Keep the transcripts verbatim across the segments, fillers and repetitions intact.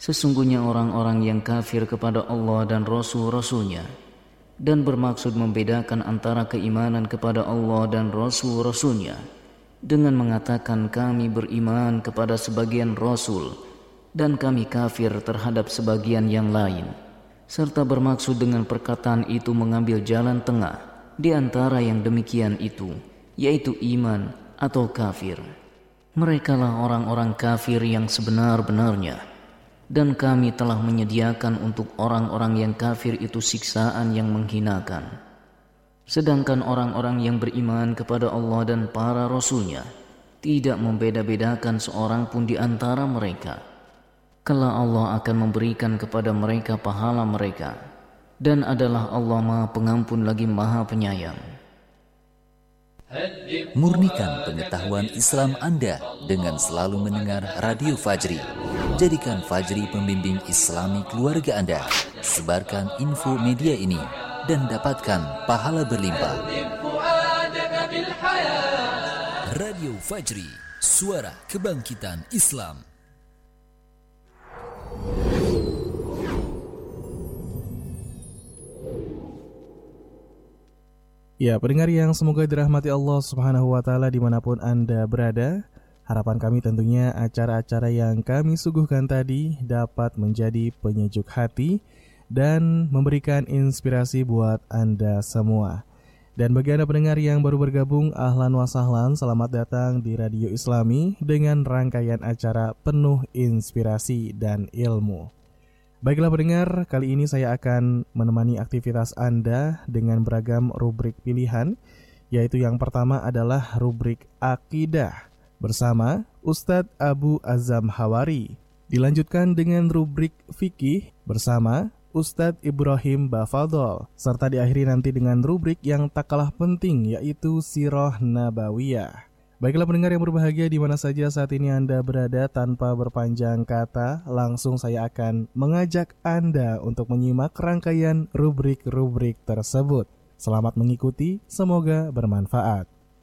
Sesungguhnya orang-orang yang kafir kepada Allah dan Rasul-Rasulnya dan bermaksud membedakan antara keimanan kepada Allah dan Rasul-Rasulnya dengan mengatakan kami beriman kepada sebagian Rasul dan kami kafir terhadap sebagian yang lain, serta bermaksud dengan perkataan itu mengambil jalan tengah di antara yang demikian itu, yaitu iman atau kafir. Merekalah orang-orang kafir yang sebenar-benarnya, dan kami telah menyediakan untuk orang-orang yang kafir itu siksaan yang menghinakan. Sedangkan orang-orang yang beriman kepada Allah dan para Rasul-Nya tidak membeda-bedakan seorang pun di antara mereka. Kelak Allah akan memberikan kepada mereka pahala mereka, dan adalah Allah Maha Pengampun lagi Maha Penyayang. Murnikan pengetahuan Islam Anda dengan selalu mendengar Radio Fajri. Jadikan Fajri pembimbing Islami keluarga Anda. Sebarkan info media ini dan dapatkan pahala berlimpah. Radio Fajri, suara kebangkitan Islam. Ya, pendengar yang semoga dirahmati Allah Subhanahu wa taala dimanapun Anda berada. Harapan kami tentunya acara-acara yang kami suguhkan tadi dapat menjadi penyejuk hati dan memberikan inspirasi buat Anda semua. Dan bagi Anda pendengar yang baru bergabung, ahlan wa sahlan, selamat datang di Radio Islami dengan rangkaian acara penuh inspirasi dan ilmu. Baiklah pendengar, kali ini saya akan menemani aktivitas Anda dengan beragam rubrik pilihan, yaitu yang pertama adalah rubrik Akidah bersama Ustadz Abu Azam Hawari. Dilanjutkan dengan rubrik Fikih bersama Ustadz Ibrahim Bafadol, serta diakhiri nanti dengan rubrik yang tak kalah penting, yaitu Sirah Nabawiyah. Baiklah pendengar yang berbahagia di mana saja saat ini Anda berada, tanpa berpanjang kata, langsung saya akan mengajak Anda untuk menyimak rangkaian rubrik-rubrik tersebut. Selamat mengikuti, semoga bermanfaat.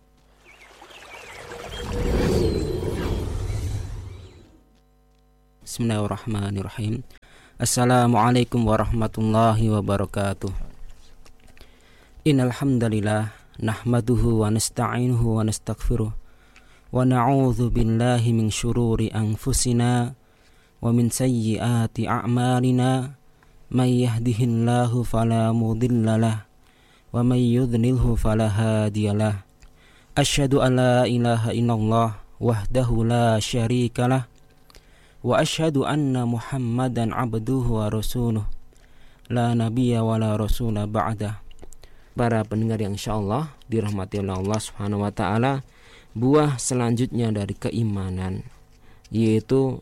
Bismillahirrahmanirrahim. Assalamualaikum warahmatullahi wabarakatuh. Innal hamdalillah nahmaduhu wa nasta'inuhu wa nastaghfiruh wa na'udzu billahi min syururi anfusina wa min sayyiati a'malina may yahdihillahu fala mudhillalah wa may yudlilhu fala hadiyalah. Asyhadu an la ilaha illallah wahdahu la syarikalah wa asyhadu anna Muhammadan abduhu wa rasuluh la nabiyya wa la rasula ba'dah. Para pendengar yang insyaallah dirahmati oleh Allah Subhanahu wa taala, buah selanjutnya dari keimanan yaitu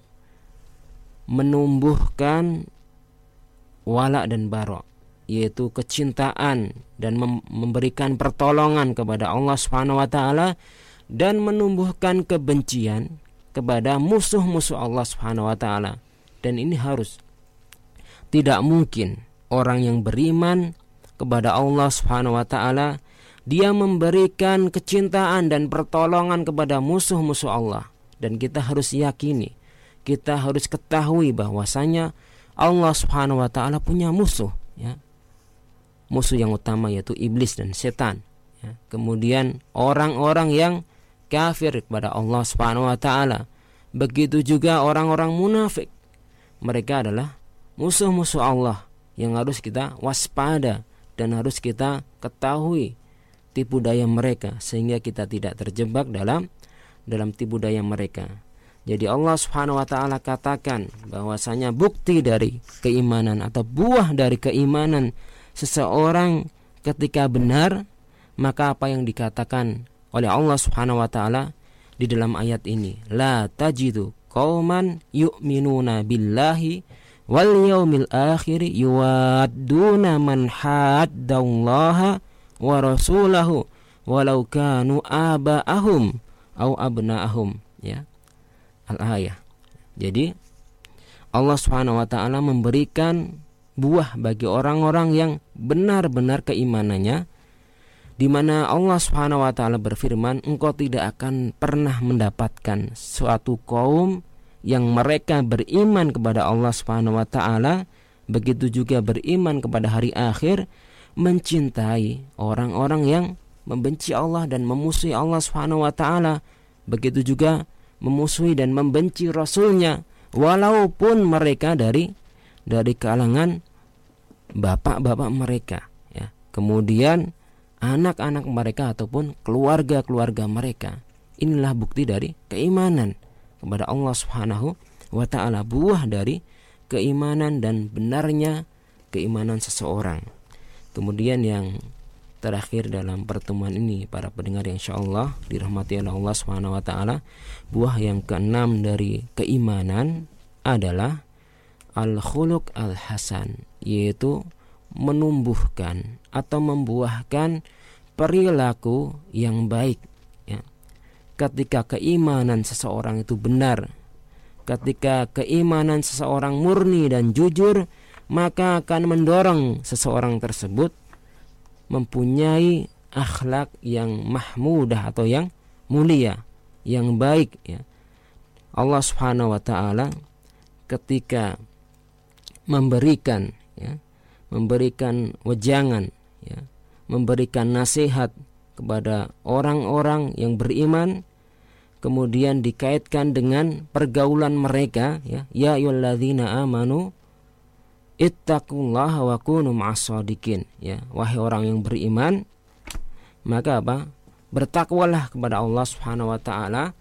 menumbuhkan wala dan bara, yaitu kecintaan dan mem- memberikan pertolongan kepada Allah Subhanahu wa taala dan menumbuhkan kebencian kepada musuh-musuh Allah Subhanahu wa taala. Dan ini harus, tidak mungkin orang yang beriman kepada Allah Subhanahu wa taala dia memberikan kecintaan dan pertolongan kepada musuh-musuh Allah. Dan kita harus yakini, kita harus ketahui bahwasanya Allah Subhanahu wa taala punya musuh, ya. Musuh yang utama yaitu iblis dan setan, ya. Kemudian orang-orang yang kafir kepada Allah Subhanahu wa taala. Begitu juga orang-orang munafik. Mereka adalah musuh-musuh Allah yang harus kita waspada dan harus kita ketahui tipu daya mereka sehingga kita tidak terjebak dalam dalam tipu daya mereka. Jadi Allah Subhanahu wa taala katakan bahwasanya bukti dari keimanan atau buah dari keimanan seseorang ketika benar, maka apa yang dikatakan oleh Allah Subhanahu wa taala di dalam ayat ini, la tajidu qauman yu'minuna billahi wal yaumil akhir yuwadduna man haddallaha wa rasulahu walau kanu aba'ahum au abna'ahum, ya, al-ayah. Jadi Allah Subhanahu wa taala memberikan buah bagi orang-orang yang benar-benar keimanannya, di mana Allah Subhanahu wa taala berfirman, engkau tidak akan pernah mendapatkan suatu kaum yang mereka beriman kepada Allah Subhanahu wa taala, begitu juga beriman kepada hari akhir, mencintai orang-orang yang membenci Allah dan memusuhi Allah Subhanahu wa taala, begitu juga memusuhi dan membenci Rasulnya, walaupun mereka dari dari kalangan bapak-bapak mereka, ya. Kemudian anak-anak mereka ataupun keluarga-keluarga mereka. Inilah bukti dari keimanan kepada Allah Subhanahu wa taala, buah dari keimanan dan benarnya keimanan seseorang. Kemudian yang terakhir dalam pertemuan ini, para pendengar yang insyaallah dirahmati oleh Allah Subhanahu wa taala, buah yang keenam dari keimanan adalah al-khuluq al-hasan, yaitu menumbuhkan atau membuahkan perilaku yang baik, ya. Ketika keimanan seseorang itu benar, ketika keimanan seseorang murni dan jujur, maka akan mendorong seseorang tersebut mempunyai akhlak yang mahmudah atau yang mulia, yang baik, ya. Allah Subhanahu wa taala ketika memberikan, ya, memberikan wejangan, ya, memberikan nasihat kepada orang-orang yang beriman, kemudian dikaitkan dengan pergaulan mereka, ya, ya ayyuhalladzina amanu ittaqullaha wa kunu ma'as-shadiqin, ya, wahai orang yang beriman, maka apa? Bertakwalah kepada Allah Subhanahu wa taala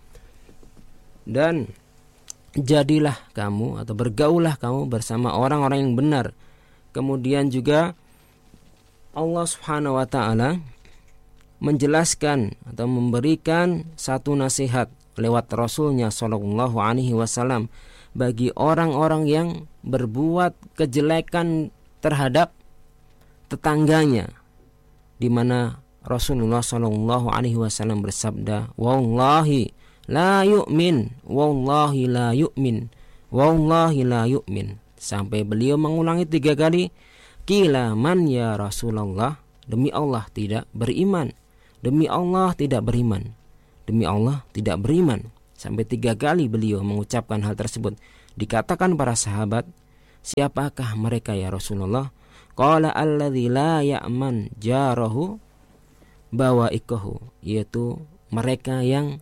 dan jadilah kamu atau bergaulah kamu bersama orang-orang yang benar. Kemudian juga Allah Subhanahu wa taala menjelaskan atau memberikan satu nasihat lewat Rasulnya Shallallahu Alaihi Wasallam bagi orang-orang yang berbuat kejelekan terhadap tetangganya, di mana Rasulullah Shallallahu Alaihi Wasallam bersabda, wallahi la yu'min, wallahi la yu'min, wallahi la yu'min, sampai beliau mengulangi tiga kali. Qila man ya Rasulullah, demi Allah tidak beriman, demi Allah tidak beriman, demi Allah tidak beriman. Sampai tiga kali beliau mengucapkan hal tersebut. Dikatakan para sahabat, siapakah mereka ya Rasulullah? Qala alladzi la ya'man jarahu bawaikahu, yaitu mereka yang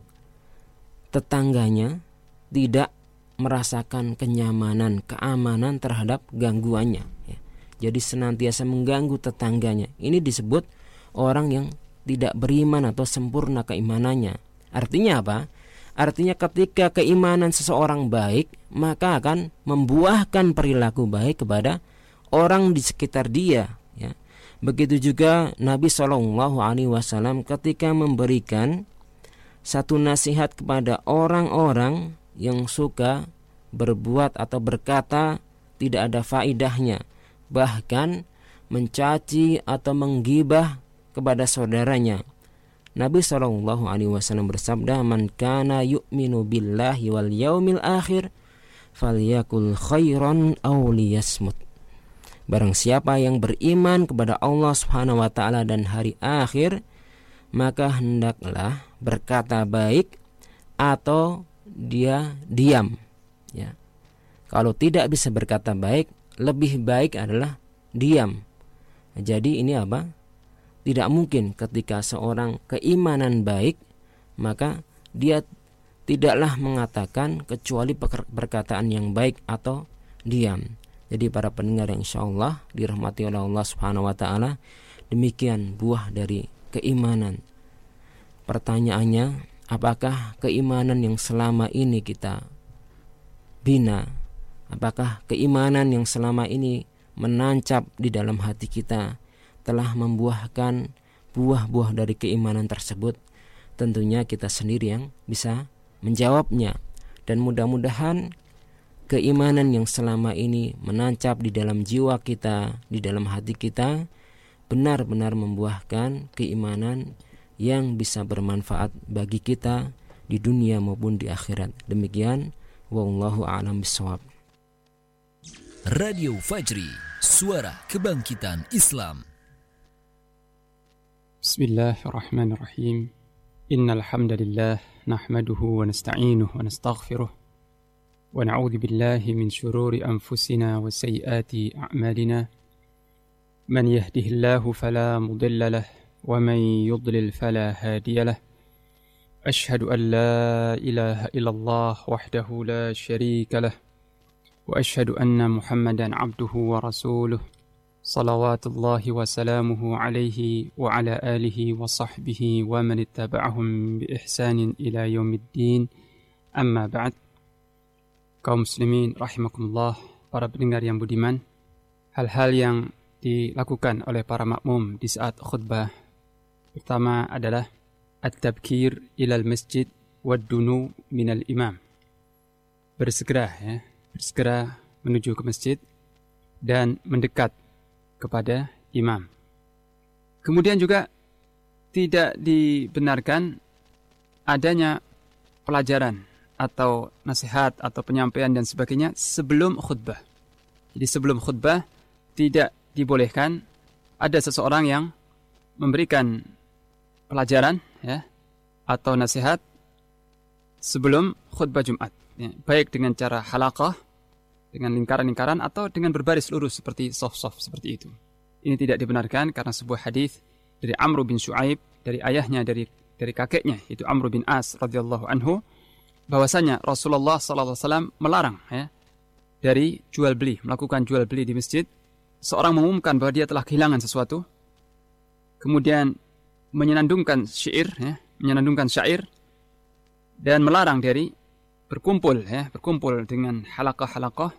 tetangganya tidak merasakan kenyamanan, keamanan terhadap gangguannya, ya. Jadi senantiasa mengganggu tetangganya. Ini disebut orang yang tidak beriman atau sempurna keimanannya. Artinya apa? Artinya ketika keimanan seseorang baik, maka akan membuahkan perilaku baik kepada orang di sekitar dia, ya. Begitu juga Nabi Shallallahu Alaihi Wasallam ketika memberikan satu nasihat kepada orang-orang yang suka berbuat atau berkata tidak ada faidahnya, bahkan mencaci atau menggibah kepada saudaranya. Nabi shallallahu alaihi wasallam bersabda, "Man kana yu'minu billahi wal yaumil akhir falyakul khairan aw liyasmut." Barang siapa yang beriman kepada Allah Subhanahu wa taala dan hari akhir, maka hendaklah berkata baik atau dia diam, ya. Kalau tidak bisa berkata baik, lebih baik adalah diam. Jadi ini apa? Tidak mungkin ketika seorang keimanan baik, maka dia tidaklah mengatakan kecuali perkataan yang baik atau diam. Jadi para pendengar yang insyaallah dirahmati oleh Allah Subhanahu wa taala, demikian buah dari keimanan. Pertanyaannya, apakah keimanan yang selama ini kita bina, apakah keimanan yang selama ini menancap di dalam hati kita telah membuahkan buah-buah dari keimanan tersebut? Tentunya kita sendiri yang bisa menjawabnya. Dan mudah-mudahan keimanan yang selama ini menancap di dalam jiwa kita, di dalam hati kita, benar-benar membuahkan keimanan yang bisa bermanfaat bagi kita di dunia maupun di akhirat. Demikian, wallahu a'lam bishawab. Radio Fajri, suara kebangkitan Islam. Bismillahirrahmanirrahim. Innal hamdalillah nahmaduhu wa nasta'inuhu wa nastaghfiruh ونعوذ بالله من شرور أنفسنا وسيئات أعمالنا من يهده الله فلا مضل له ومن يضلل فلا هادي له أشهد أن لا إله إلا الله وحده لا شريك له وأشهد أن محمدا عبده ورسوله صلوات الله وسلامه عليه وعلى آله وصحبه ومن اتبعهم بإحسان إلى يوم الدين أما بعد. Kaum muslimin rahimakumullah, para pendengar yang budiman, hal-hal yang dilakukan oleh para makmum di saat khutbah pertama adalah at-tabkir ilal masjid wad-dunu minal imam. Bersegera ya, bersegera menuju ke masjid dan mendekat kepada imam. Kemudian juga tidak dibenarkan adanya pelajaran atau nasihat atau penyampaian dan sebagainya sebelum khutbah. Jadi sebelum khutbah tidak dibolehkan ada seseorang yang memberikan pelajaran ya atau nasihat sebelum khutbah Jumat, ya, baik dengan cara halaqah, dengan lingkaran-lingkaran, atau dengan berbaris lurus seperti soft-soft seperti itu. Ini tidak dibenarkan karena sebuah hadis dari Amr bin Shu'aib, dari ayahnya, dari dari kakeknya, yaitu Amr bin As radhiyallahu anhu, bahwasanya Rasulullah sallallahu alaihi wasallam melarang ya dari jual beli, melakukan jual beli di masjid. Seorang mengumumkan bahwa dia telah kehilangan sesuatu, kemudian menyenandungkan syair, ya, menyenandungkan syair, dan melarang dari berkumpul, ya, berkumpul dengan halaqah-halaqah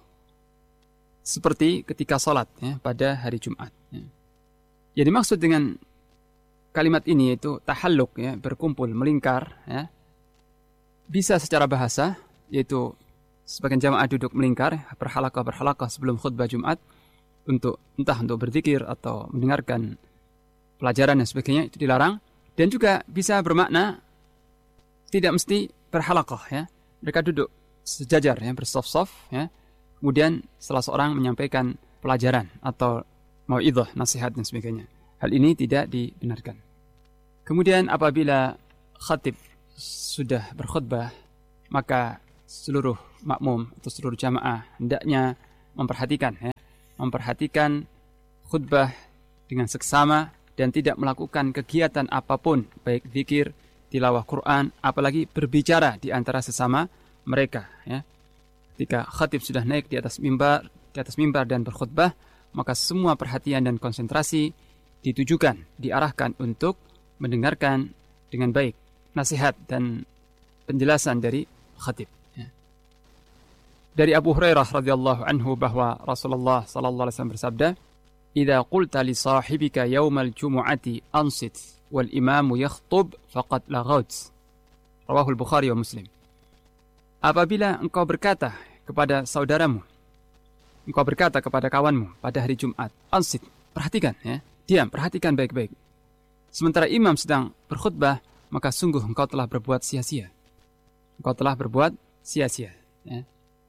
seperti ketika sholat, ya, pada hari Jumat. Ya. Jadi maksud dengan kalimat ini yaitu tahalluk, ya, berkumpul, melingkar, ya, bisa secara bahasa, yaitu sebagian jamaah duduk melingkar, berhalaqah-berhalaqah sebelum khutbah Jumat, untuk entah untuk berzikir atau mendengarkan pelajaran dan sebagainya, itu dilarang. Dan juga bisa bermakna tidak mesti berhalaqah ya. Mereka duduk sejajar ya, bersof-sof ya. Kemudian salah seorang menyampaikan pelajaran atau mau'idhah, nasihat dan sebagainya. Hal ini tidak dibenarkan. Kemudian apabila khatib sudah berkhutbah, maka seluruh makmum atau seluruh jamaah hendaknya memperhatikan ya, memperhatikan khutbah dengan seksama dan tidak melakukan kegiatan apapun, baik zikir, tilawah Quran, apalagi berbicara di antara sesama mereka. Ya. Ketika khatib sudah naik di atas mimbar, di atas mimbar dan berkhutbah, maka semua perhatian dan konsentrasi ditujukan, diarahkan untuk mendengarkan dengan baik nasihat dan penjelasan dari khatib. Dari Abu Hurairah radhiyallahu anhu bahwa Rasulullah sallallahu alaihi wasallam bersabda, "Idza qulta li sahibika yaumal jumu'ati ansit wal imamu yakhtub faqad laghawt." Rawahul Bukhari wa Muslim. Apabila engkau berkata kepada saudaramu, engkau berkata kepada kawanmu pada hari Jumat, ansit, perhatikan ya, diam, perhatikan baik-baik. Sementara imam sedang berkhutbah, maka sungguh engkau telah berbuat sia-sia. Engkau telah berbuat sia-sia ya.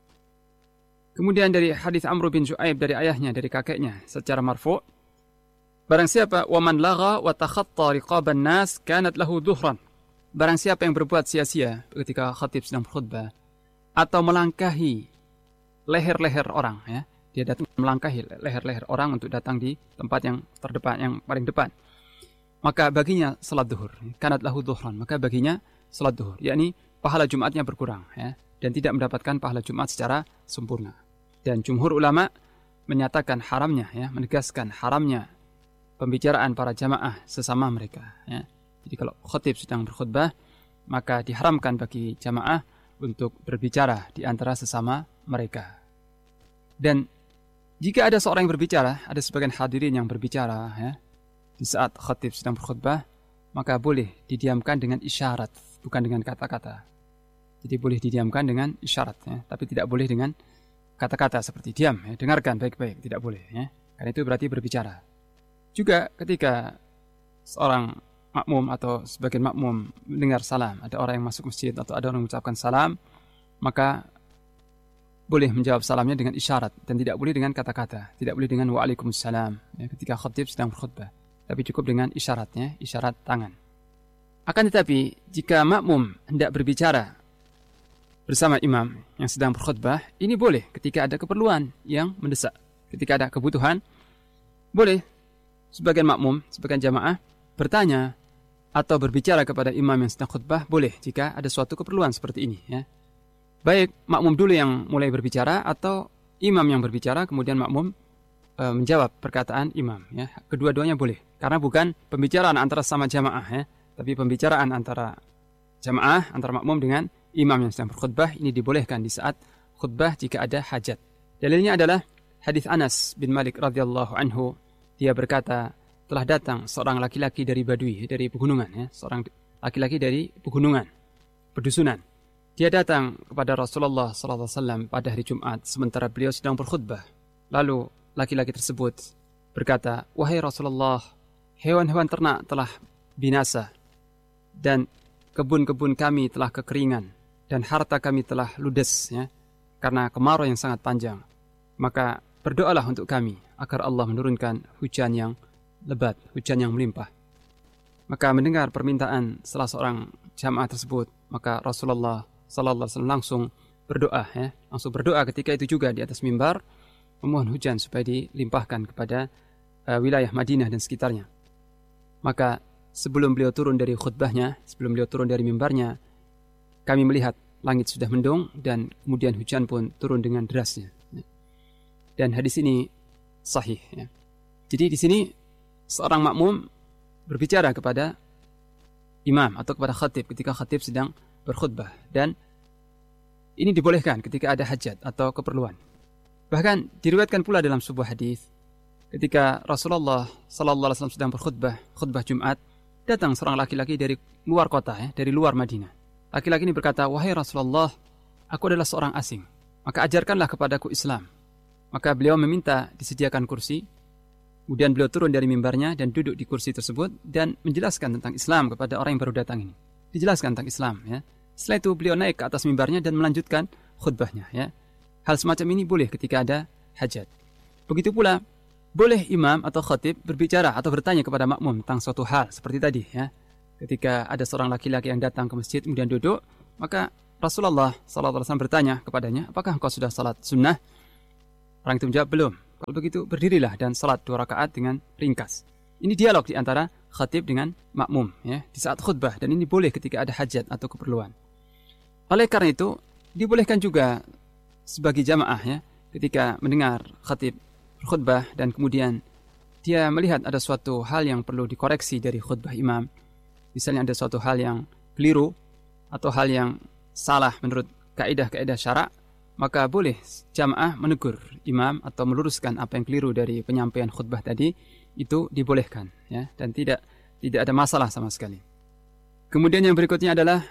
Kemudian dari hadis Amr bin Shu'aib dari ayahnya, dari kakeknya secara marfu', barang siapa waman lagha wa takhatta riqaban nas kanat lahu dhuhran. Barang siapa yang berbuat sia-sia ketika khatib sedang berkhutbah atau melangkahi leher-leher orang ya, dia datang melangkahi leher-leher orang untuk datang di tempat yang terdepan, yang paling depan, maka baginya salat zuhur. Kanat lahu dhuhran, maka baginya salat zuhur, yakni pahala Jumatnya berkurang ya, dan tidak mendapatkan pahala Jumat secara sempurna. Dan jumhur ulama menyatakan haramnya ya, menegaskan haramnya pembicaraan para jamaah sesama mereka ya. Jadi kalau khatib sedang berkhutbah, maka diharamkan bagi jamaah untuk berbicara di antara sesama mereka. Dan jika ada seorang yang berbicara, ada sebagian hadirin yang berbicara ya, di saat khatib sedang berkhutbah, maka boleh didiamkan dengan isyarat, bukan dengan kata-kata. Jadi boleh didiamkan dengan isyarat ya, tapi tidak boleh dengan kata-kata seperti diam ya, dengarkan baik-baik, tidak boleh ya. Karena itu berarti berbicara. Juga ketika seorang makmum atau sebagian makmum mendengar salam, ada orang yang masuk masjid atau ada orang yang mengucapkan salam, maka boleh menjawab salamnya dengan isyarat dan tidak boleh dengan kata-kata, tidak boleh dengan waalaikumsalam ya, ketika khatib sedang berkhutbah, tapi cukup dengan isyaratnya, isyarat tangan. Akan tetapi jika makmum hendak berbicara bersama imam yang sedang berkhutbah, ini boleh ketika ada keperluan yang mendesak. Ketika ada kebutuhan, boleh sebagian makmum, sebagian jamaah bertanya atau berbicara kepada imam yang sedang khutbah, boleh jika ada suatu keperluan seperti ini. Ya. Baik makmum dulu yang mulai berbicara atau imam yang berbicara, kemudian makmum e, menjawab perkataan imam. Ya. Kedua-duanya boleh, karena bukan pembicaraan antara sama jamaah, ya, tapi pembicaraan antara jamaah, antara makmum dengan imam yang sedang berkhutbah. Ini dibolehkan di saat khutbah jika ada hajat. Dalilnya adalah hadis Anas bin Malik radhiyallahu anhu. Dia berkata, telah datang seorang laki-laki dari Badui, dari pegunungan, ya, seorang laki-laki dari pegunungan, pedusunan. Dia datang kepada Rasulullah sallallahu alaihi wasallam pada hari Jumat sementara beliau sedang berkhutbah. Lalu laki-laki tersebut berkata, "Wahai Rasulullah, hewan-hewan ternak telah binasa dan kebun-kebun kami telah kekeringan dan harta kami telah ludes, ya, karena kemarau yang sangat panjang. Maka berdoalah untuk kami agar Allah menurunkan hujan yang lebat, hujan yang melimpah." Maka mendengar permintaan salah seorang jamaah tersebut, maka Rasulullah sallallahu alaihi wasallam langsung berdoa, ya, langsung berdoa ketika itu juga di atas mimbar, memohon hujan supaya dilimpahkan kepada uh, wilayah Madinah dan sekitarnya. Maka sebelum beliau turun dari khutbahnya, sebelum beliau turun dari mimbarnya, kami melihat langit sudah mendung dan kemudian hujan pun turun dengan derasnya. Dan hadis ini sahih. Ya. Jadi di sini seorang makmum berbicara kepada imam atau kepada khatib ketika khatib sedang berkhutbah, dan ini dibolehkan ketika ada hajat atau keperluan. Bahkan diriwayatkan pula dalam sebuah hadis ketika Rasulullah sallallahu alaihi wasallam sedang berkhutbah, khutbah Jumat, datang seorang laki-laki dari luar kota, ya, dari luar Madinah. Laki-laki ini berkata, "Wahai Rasulullah, aku adalah seorang asing, maka ajarkanlah kepadaku Islam." Maka beliau meminta disediakan kursi. Kemudian beliau turun dari mimbarnya dan duduk di kursi tersebut dan menjelaskan tentang Islam kepada orang yang baru datang ini. Dijelaskan tentang Islam, ya. Setelah itu beliau naik ke atas mimbarnya dan melanjutkan khutbahnya, ya. Hal semacam ini boleh ketika ada hajat. Begitu pula boleh imam atau khatib berbicara atau bertanya kepada makmum tentang suatu hal seperti tadi, ya. Ketika ada seorang laki-laki yang datang ke masjid kemudian duduk, maka Rasulullah sallallahu alaihi wasallam bertanya kepadanya, "Apakah engkau sudah salat sunnah?" Orang itu menjawab, "Belum." Kalau begitu berdirilah dan salat dua rakaat dengan ringkas. Ini dialog di antara khatib dengan makmum, ya, di saat khutbah, dan ini boleh ketika ada hajat atau keperluan. Oleh karena itu dibolehkan juga sebagai jamaah, ya, ketika mendengar khatib berkhutbah dan kemudian dia melihat ada suatu hal yang perlu dikoreksi dari khutbah imam. Misalnya ada suatu hal yang keliru atau hal yang salah menurut kaidah-kaidah syarak, maka boleh jamaah menegur imam atau meluruskan apa yang keliru dari penyampaian khutbah tadi. Itu dibolehkan, ya, dan tidak tidak ada masalah sama sekali. Kemudian yang berikutnya adalah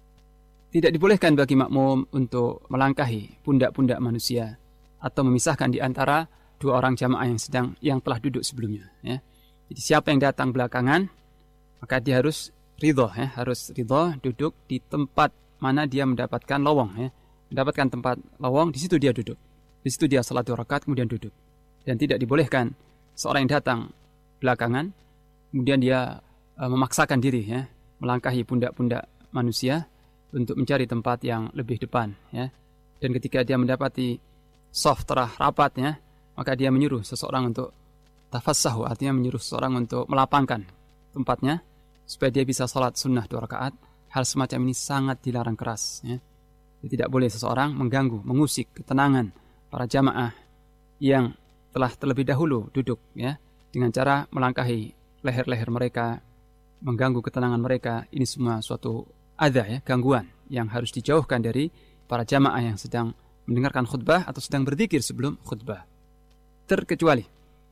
tidak dibolehkan bagi makmum untuk melangkahi pundak-pundak manusia atau memisahkan di antara dua orang jamaah yang sedang yang telah duduk sebelumnya, ya. Jadi siapa yang datang belakangan, maka dia harus ridho, ya, harus ridho duduk di tempat mana dia mendapatkan lowong, ya. Mendapatkan tempat lowong, di situ dia duduk. Di situ dia salat dua rakaat kemudian duduk. Dan tidak dibolehkan seorang yang datang belakangan kemudian dia e, memaksakan diri, ya, melangkahi pundak-pundak manusia untuk mencari tempat yang lebih depan, ya. Dan ketika dia mendapati shaf telah rapat, ya, maka dia menyuruh seseorang untuk tafassahu, artinya menyuruh seseorang untuk melapangkan tempatnya supaya dia bisa salat sunnah dua rakaat. Hal semacam ini sangat dilarang keras, ya. Jadi tidak boleh seseorang mengganggu, mengusik ketenangan para jamaah yang telah terlebih dahulu duduk, ya, dengan cara melangkahi leher-leher mereka, mengganggu ketenangan mereka. Ini semua suatu adza, ya, gangguan yang harus dijauhkan dari para jamaah yang sedang mendengarkan khutbah atau sedang berzikir sebelum khutbah. Terkecuali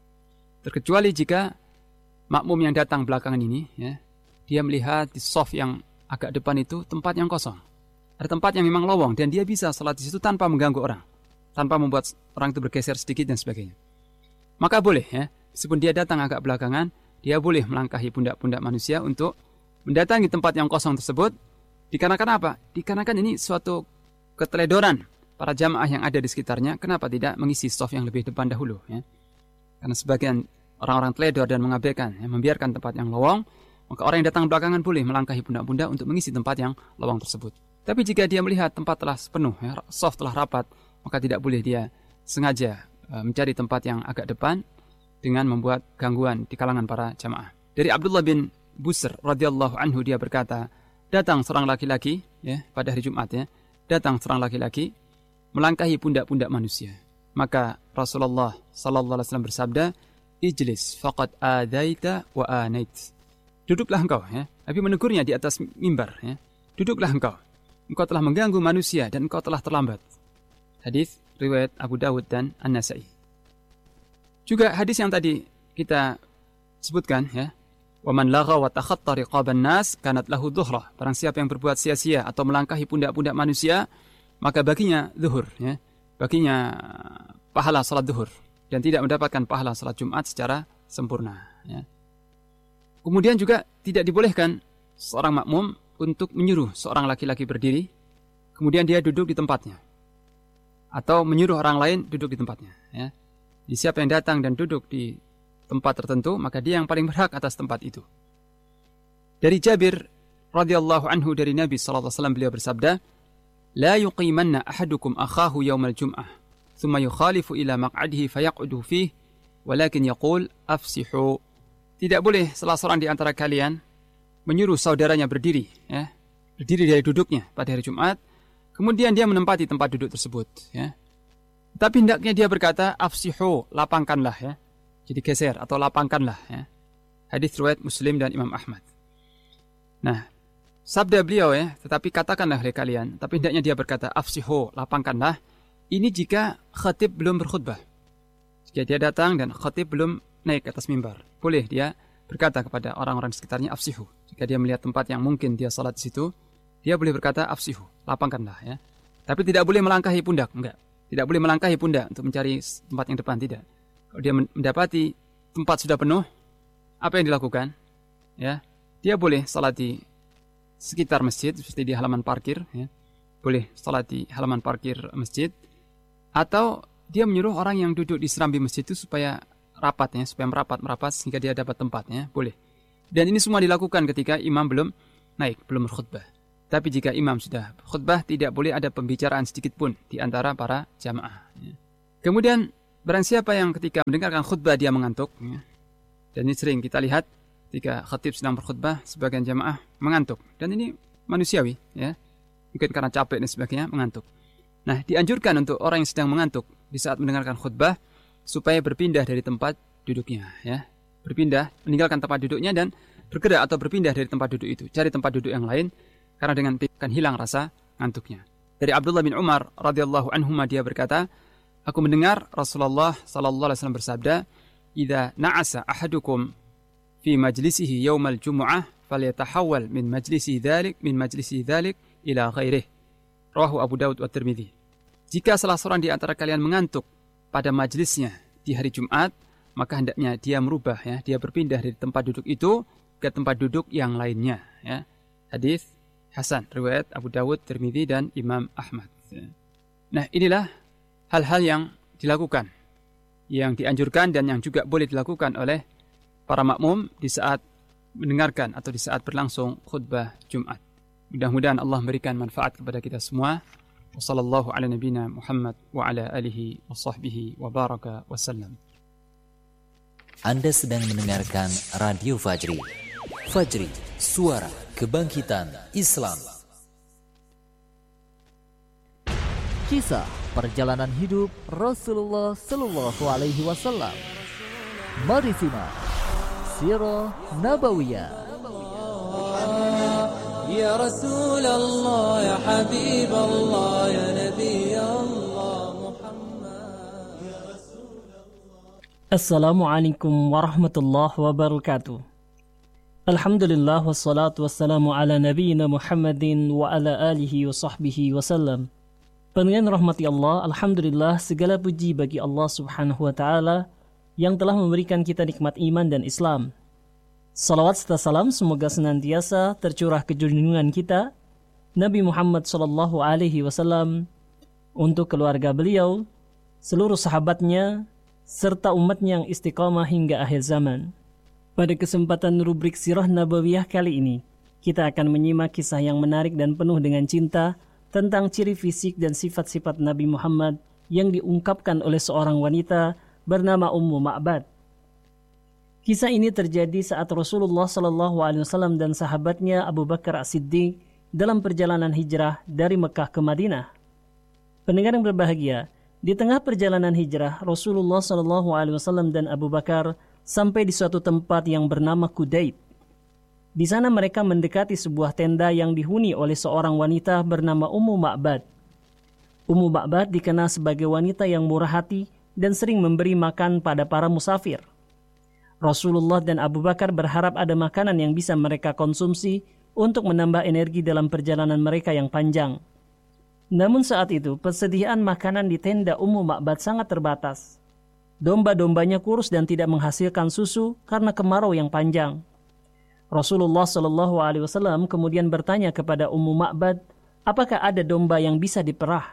terkecuali jika makmum yang datang belakangan ini, ya, dia melihat di shaf yang agak depan itu tempat yang kosong. Ada tempat yang memang lowong dan dia bisa salat di situ tanpa mengganggu orang, tanpa membuat orang itu bergeser sedikit dan sebagainya. Maka boleh, ya, meskipun dia datang agak belakangan, dia boleh melangkahi pundak-pundak manusia untuk mendatangi tempat yang kosong tersebut. Dikarenakan apa? Dikarenakan ini suatu keteledoran para jamaah yang ada di sekitarnya. Kenapa tidak mengisi shaf yang lebih depan dahulu, ya? Karena sebagian orang-orang teledor dan mengabaikan, ya, membiarkan tempat yang lowong, maka orang yang datang belakangan boleh melangkahi pundak-pundak untuk mengisi tempat yang lowong tersebut. Tapi jika dia melihat tempat telah penuh, ya, soft telah rapat, maka tidak boleh dia sengaja uh, mencari tempat yang agak depan dengan membuat gangguan di kalangan para jamaah. Dari Abdullah bin Busr radhiyallahu anhu, dia berkata, datang seorang laki-laki, ya, pada hari Jumat, ya, datang seorang laki-laki melangkahi pundak-pundak manusia. Maka Rasulullah sallallahu alaihi wasallam bersabda, ijlis faqad adaita wa anait. Duduklah engkau, ya. Nabi menegurnya di atas mimbar, ya. Duduklah engkau. Engkau telah mengganggu manusia dan engkau telah terlambat. Hadis riwayat Abu Dawud dan An-Nasa'i. Juga hadis yang tadi kita sebutkan, ya. Wa man lagha wa takhatta riqaban nas kanat lahu dhuhrah. Barang siapa yang berbuat sia-sia atau melangkahi pundak-pundak manusia, maka baginya zuhur, ya. Baginya pahala salat zuhur dan tidak mendapatkan pahala salat Jumat secara sempurna, ya. Kemudian juga tidak dibolehkan seorang makmum untuk menyuruh seorang laki-laki berdiri, kemudian dia duduk di tempatnya, atau menyuruh orang lain duduk di tempatnya, ya. Jadi siapa yang datang dan duduk di tempat tertentu, maka dia yang paling berhak atas tempat itu. Dari Jabir radhiyallahu anhu, dari Nabi sallallahu alaihi wasallam, beliau bersabda, la yuqimanna ahadukum akhahu yaumal jum'ah thumma yukhalifu ila maq'adihi fayaq'udu fihi walakin yaqul afsihu. Tidak boleh salah seorang di antara kalian menyuruh saudaranya berdiri, ya, berdiri dari duduknya pada hari Jumat, kemudian dia menempati tempat duduk tersebut, ya. Tapi hendaknya dia berkata afsihu, lapangkanlah, ya. Jadi geser atau lapangkanlah, ya. Hadis riwayat Muslim dan Imam Ahmad. Nah, sabda beliau, ya, tetapi katakanlah oleh kalian, tapi hendaknya dia berkata afsihu, lapangkanlah. Ini jika khatib belum berkhutbah. Jika dia datang dan khatib belum naik ke atas mimbar, boleh dia berkata kepada orang-orang di sekitarnya afsihu. Jika dia melihat tempat yang mungkin dia salat di situ, dia boleh berkata afsihu, lapangkanlah, ya. Tapi tidak boleh melangkahi pundak, enggak. Tidak boleh melangkahi pundak untuk mencari tempat yang depan, tidak. Kalau dia mendapati tempat sudah penuh, apa yang dilakukan? Ya, dia boleh salat di sekitar masjid, seperti di halaman parkir, ya. Boleh salat di halaman parkir masjid, atau dia menyuruh orang yang duduk di serambi masjid itu supaya rapat, ya, supaya merapat merapat sehingga dia dapat tempatnya, boleh. Dan ini semua dilakukan ketika imam belum naik, belum berkhutbah. Tapi jika imam sudah berkhutbah, tidak boleh ada pembicaraan sedikit pun di antara para jamaah, ya. Kemudian barang siapa yang ketika mendengarkan khutbah dia mengantuk, ya, dan ini sering kita lihat ketika khatib sedang berkhutbah, sebagian jamaah mengantuk, dan ini manusiawi, ya, mungkin karena capek dan sebagainya mengantuk. Nah, dianjurkan untuk orang yang sedang mengantuk di saat mendengarkan khutbah supaya berpindah dari tempat duduknya, ya, berpindah, meninggalkan tempat duduknya dan bergerak atau berpindah dari tempat duduk itu, cari tempat duduk yang lain, karena dengan akan hilang rasa ngantuknya. Dari Abdullah bin Umar radhiyallahu anhuma, dia berkata, aku mendengar Rasulullah sallallahu alaihi wasallam bersabda, "Idza na'asa ahadukum fi majlisihi yaumal jumu'ah falyatahawwal min majlisi dzalik min majlisi dzalik ila ghairihi." Rawahu Abu Dawud wa Tirmidzi. Jika salah seorang di antara kalian mengantuk pada majlisnya di hari Jumat, maka hendaknya dia merubah, ya, dia berpindah dari tempat duduk itu ke tempat duduk yang lainnya, ya. Hadis hasan riwayat Abu Dawud, Tirmidzi dan Imam Ahmad. Nah, inilah hal-hal yang dilakukan, yang dianjurkan dan yang juga boleh dilakukan oleh para makmum di saat mendengarkan atau di saat berlangsung khutbah Jumat. Mudah-mudahan Allah memberikan manfaat kepada kita semua. Wassallallahu ala nabiyina Muhammad wa ala alihi wa sahbihi wa baraka wa sallam. Anda sedang mendengarkan Radio Fajri. Fajri, suara kebangkitan Islam. Kisah perjalanan hidup Rasulullah Sallallahu Alaihi Wasallam. Mari simak Sirah Nabawiyah. Ya Rasulullah, ya Habib Allah, ya Nabi Allah Muhammad. Assalamualaikum warahmatullahi wabarakatuh. Alhamdulillah wassalatu wassalamu ala nabiyyina Muhammadin wa ala alihi wa sahbihi wasallam. Dengan rahmati Allah, alhamdulillah segala puji bagi Allah Subhanahu wa taala yang telah memberikan kita nikmat iman dan Islam. Salawat serta salam semoga senantiasa tercurah ke junjungan kita Nabi Muhammad sallallahu alaihi wasallam, untuk keluarga beliau, seluruh sahabatnya, serta umatnya yang istiqamah hingga akhir zaman. Pada kesempatan rubrik Sirah Nabawiyah kali ini, Kita akan menyimak kisah yang menarik dan penuh dengan cinta tentang ciri fisik dan sifat-sifat Nabi Muhammad yang diungkapkan oleh seorang wanita bernama Ummu Ma'bad. Kisah ini terjadi saat Rasulullah shallallahu alaihi wasallam dan sahabatnya Abu Bakar As-Siddiq dalam perjalanan hijrah dari Mekah ke Madinah. Pendengar yang berbahagia, di tengah perjalanan hijrah, Rasulullah shallallahu alaihi wasallam dan Abu Bakar sampai di suatu tempat yang bernama Kudaid. Di sana mereka mendekati sebuah tenda yang dihuni oleh seorang wanita bernama Ummu Ma'bad. Ummu Ma'bad dikenal sebagai wanita yang murah hati dan sering memberi makan pada para musafir. Rasulullah dan Abu Bakar berharap ada makanan yang bisa mereka konsumsi untuk menambah energi dalam perjalanan mereka yang panjang. Namun saat itu, persediaan makanan di tenda Ummu Ma'bad sangat terbatas. Domba-dombanya kurus dan tidak menghasilkan susu karena kemarau yang panjang. Rasulullah shallallahu alaihi wasallam kemudian bertanya kepada Ummu Ma'bad, apakah ada domba yang bisa diperah?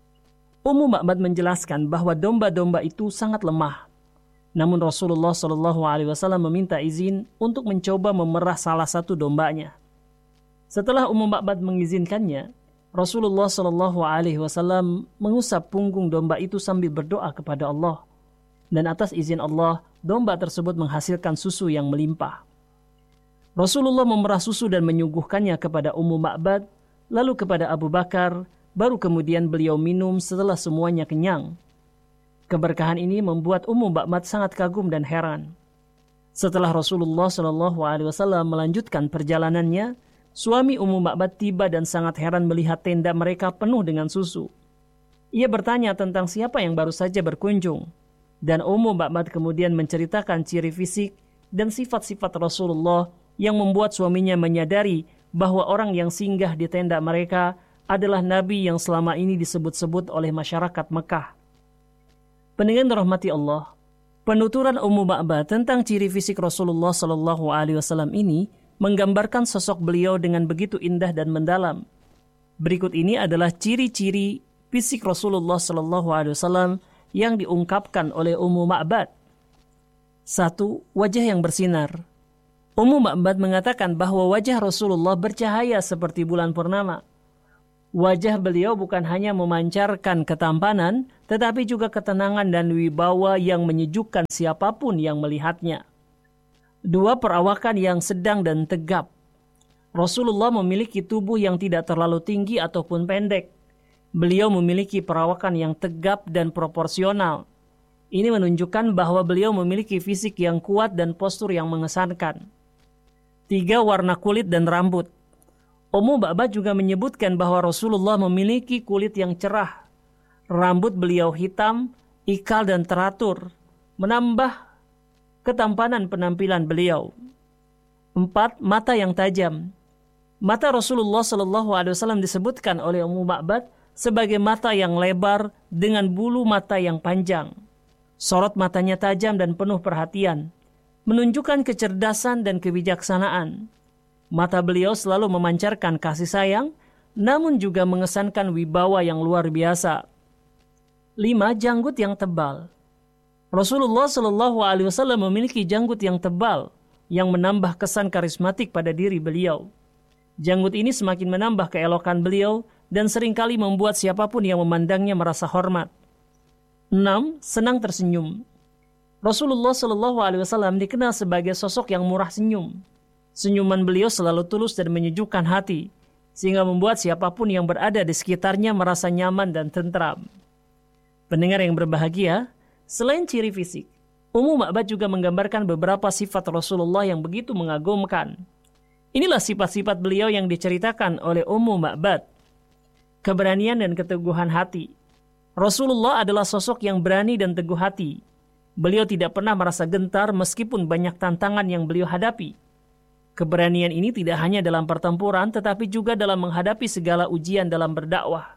Ummu Ma'bad menjelaskan bahwa domba-domba itu sangat lemah. Namun Rasulullah shallallahu alaihi wasallam meminta izin untuk mencoba memerah salah satu dombanya. Setelah Ummu Ma'bad mengizinkannya, Rasulullah shallallahu alaihi wasallam mengusap punggung domba itu sambil berdoa kepada Allah. Dan atas izin Allah, domba tersebut menghasilkan susu yang melimpah. Rasulullah memerah susu dan menyuguhkannya kepada Ummu Ma'bad, lalu kepada Abu Bakar, baru kemudian beliau minum setelah semuanya kenyang. Keberkahan ini membuat Ummu Ma'bad sangat kagum dan heran. Setelah Rasulullah shallallahu alaihi wasallam melanjutkan perjalanannya, suami Ummu Ma'bad tiba dan sangat heran melihat tenda mereka penuh dengan susu. Ia bertanya tentang siapa yang baru saja berkunjung, dan Ummu Ma'bad kemudian menceritakan ciri fisik dan sifat-sifat Rasulullah yang membuat suaminya menyadari bahwa orang yang singgah di tenda mereka adalah Nabi yang selama ini disebut-sebut oleh masyarakat Mekah. Pendengar rahmati Allah, penuturan Ummu Ma'bad tentang ciri fisik Rasulullah shallallahu alaihi wasallam ini menggambarkan sosok beliau dengan begitu indah dan mendalam. Berikut ini adalah ciri-ciri fisik Rasulullah shallallahu alaihi wasallam yang diungkapkan oleh Ummu Ma'bad. Satu, wajah yang bersinar. Ummu Ma'bad mengatakan bahwa wajah Rasulullah bercahaya seperti bulan purnama. Wajah beliau bukan hanya memancarkan ketampanan, tetapi juga ketenangan dan wibawa yang menyejukkan siapapun yang melihatnya. Dua, perawakan yang sedang dan tegap. Rasulullah memiliki tubuh yang tidak terlalu tinggi ataupun pendek. Beliau memiliki perawakan yang tegap dan proporsional. Ini menunjukkan bahwa beliau memiliki fisik yang kuat dan postur yang mengesankan. Tiga, warna kulit dan rambut. Ummu Ma'bad juga menyebutkan bahwa Rasulullah memiliki kulit yang cerah. Rambut beliau hitam, ikal dan teratur, menambah ketampanan penampilan beliau. Empat, mata yang tajam. Mata Rasulullah shallallahu alaihi wasallam disebutkan oleh Ummu Ma'bad sebagai mata yang lebar dengan bulu mata yang panjang. Sorot matanya tajam dan penuh perhatian, menunjukkan kecerdasan dan kebijaksanaan. Mata beliau selalu memancarkan kasih sayang, namun juga mengesankan wibawa yang luar biasa. Lima, janggut yang tebal. Rasulullah shallallahu alaihi wasallam memiliki janggut yang tebal, yang menambah kesan karismatik pada diri beliau. Janggut ini semakin menambah keelokan beliau dan seringkali membuat siapapun yang memandangnya merasa hormat. Enam, senang tersenyum. Rasulullah shallallahu alaihi wasallam dikenal sebagai sosok yang murah senyum. Senyuman beliau selalu tulus dan menyejukkan hati, sehingga membuat siapapun yang berada di sekitarnya merasa nyaman dan tentram. Pendengar yang berbahagia, selain ciri fisik, Ummu Ma'bad juga menggambarkan beberapa sifat Rasulullah yang begitu mengagumkan. Inilah sifat-sifat beliau yang diceritakan oleh Ummu Ma'bad. Keberanian dan keteguhan hati. Rasulullah adalah sosok yang berani dan teguh hati. Beliau tidak pernah merasa gentar meskipun banyak tantangan yang beliau hadapi. Keberanian ini tidak hanya dalam pertempuran, tetapi juga dalam menghadapi segala ujian dalam berdakwah.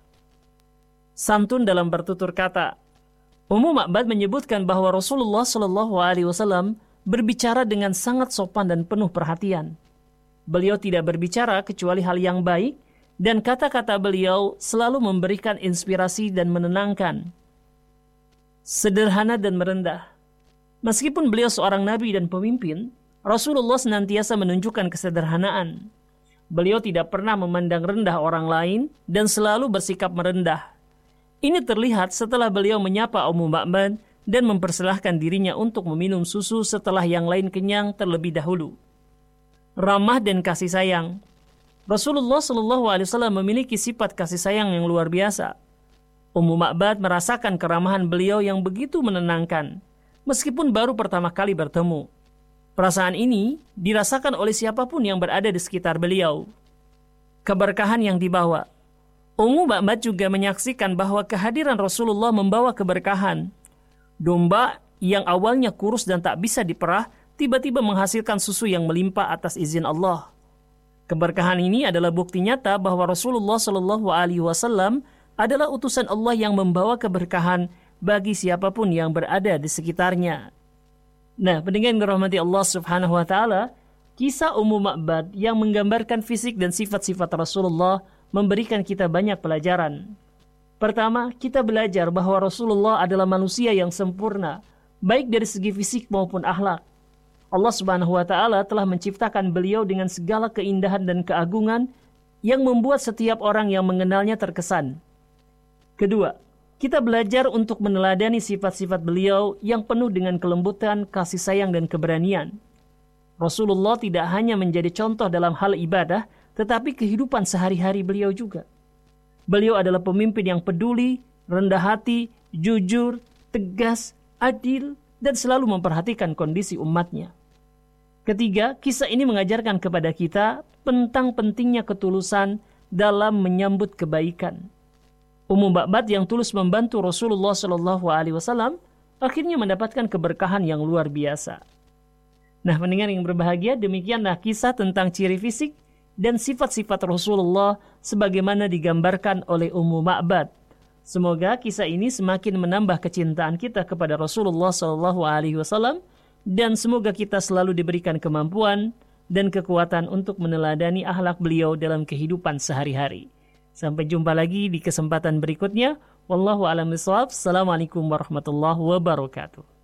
Santun dalam bertutur kata. Ummu Ma'bad menyebutkan bahwa Rasulullah shallallahu alaihi wasallam berbicara dengan sangat sopan dan penuh perhatian. Beliau tidak berbicara kecuali hal yang baik, dan kata-kata beliau selalu memberikan inspirasi dan menenangkan. Sederhana dan merendah. Meskipun beliau seorang nabi dan pemimpin, Rasulullah senantiasa menunjukkan kesederhanaan. Beliau tidak pernah memandang rendah orang lain dan selalu bersikap merendah. Ini terlihat setelah beliau menyapa Ummu Ma'bad dan mempersilahkan dirinya untuk meminum susu setelah yang lain kenyang terlebih dahulu. Ramah dan kasih sayang. Rasulullah shallallahu alaihi wasallam memiliki sifat kasih sayang yang luar biasa. Ummu Ma'bad merasakan keramahan beliau yang begitu menenangkan, meskipun baru pertama kali bertemu. Perasaan ini dirasakan oleh siapapun yang berada di sekitar beliau. Keberkahan yang dibawa. Ummu Ma'bad juga menyaksikan bahwa kehadiran Rasulullah membawa keberkahan. Domba yang awalnya kurus dan tak bisa diperah, tiba-tiba menghasilkan susu yang melimpah atas izin Allah. Keberkahan ini adalah bukti nyata bahwa Rasulullah Shallallahu Alaihi Wasallam adalah utusan Allah yang membawa keberkahan bagi siapapun yang berada di sekitarnya. Nah, pendengar yang dirahmati Allah Subhanahu wa taala, kisah Ummu Ma'bad yang menggambarkan fisik dan sifat-sifat Rasulullah memberikan kita banyak pelajaran. Pertama, kita belajar bahwa Rasulullah adalah manusia yang sempurna, baik dari segi fisik maupun akhlak. Allah Subhanahu wa taala telah menciptakan beliau dengan segala keindahan dan keagungan yang membuat setiap orang yang mengenalnya terkesan. Kedua, kita belajar untuk meneladani sifat-sifat beliau yang penuh dengan kelembutan, kasih sayang, dan keberanian. Rasulullah tidak hanya menjadi contoh dalam hal ibadah, tetapi kehidupan sehari-hari beliau juga. Beliau adalah pemimpin yang peduli, rendah hati, jujur, tegas, adil, dan selalu memperhatikan kondisi umatnya. Ketiga, kisah ini mengajarkan kepada kita tentang pentingnya ketulusan dalam menyambut kebaikan. Ummu Ma'bad yang tulus membantu Rasulullah Shallallahu Alaihi Wasallam akhirnya mendapatkan keberkahan yang luar biasa. Nah, pendengar yang berbahagia, demikianlah kisah tentang ciri fisik dan sifat-sifat Rasulullah sebagaimana digambarkan oleh Ummu Ma'bad. Semoga kisah ini semakin menambah kecintaan kita kepada Rasulullah Shallallahu Alaihi Wasallam dan semoga kita selalu diberikan kemampuan dan kekuatan untuk meneladani akhlak beliau dalam kehidupan sehari-hari. Sampai jumpa lagi di kesempatan berikutnya. Wallahu a'lam bishawab. Assalamualaikum warahmatullahi wabarakatuh.